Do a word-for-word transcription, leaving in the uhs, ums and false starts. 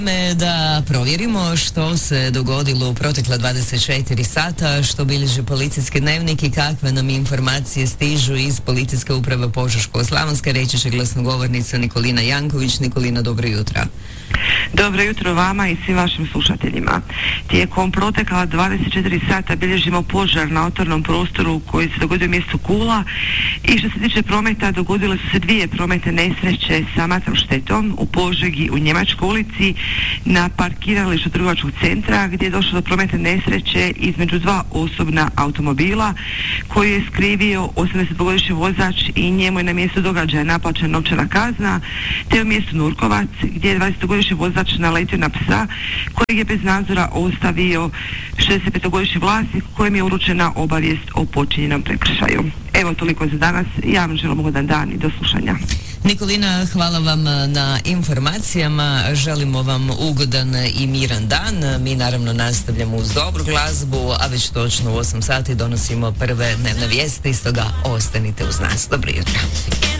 Me da provjerimo što se dogodilo u protekla dvadeset četiri sata, što bilježi policijski dnevnik i kakve nam informacije stižu iz Policijske uprave Požeško-slavonske, reći će glasnogovornica Nikolina Janković. Nikolina, dobro jutro. Dobro jutro vama i svim vašim slušateljima. Tijekom protekla dvadeset četiri sata bilježimo požar na otvorenom prostoru koji se dogodio u mjestu Kula i što se tiče prometa, dogodile su se dvije prometne nesreće sa materijalnom štetom u Požegi u Njemačkoj ulici na parkiralištu trgovačkog centra, gdje je došlo do prometne nesreće između dva osobna automobila koji je skrivio osamnaestogodišnji vozač i njemu je na mjestu događaja naplaćena novčana kazna, te u mjestu Nurkovac gdje je dvadesetogodišnji vozač naletio na psa kojeg je bez nadzora ostavio šezdesetpetogodišnji vlasnik kojem je uručena obavijest o počinjenom prekršaju. Evo toliko za danas, ja vam želim ugodan dan i do slušanja. Nikolina, hvala vam na informacijama, želimo vam ugodan i miran dan. Mi naravno nastavljamo uz dobru glazbu, a već točno u osam sati donosimo prve dnevne vijesti, stoga ostanite uz nas. Dobro jutro.